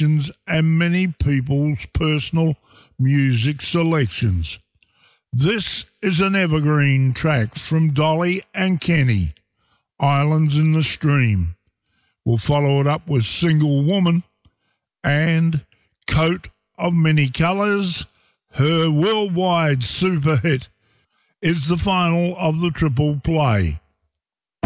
traditions and many people's personal music selections. This is an evergreen track from Dolly and Kenny, Islands in the Stream. We'll follow it up with Single Woman and Coat of Many Colours. Her worldwide super hit is the final of the triple play.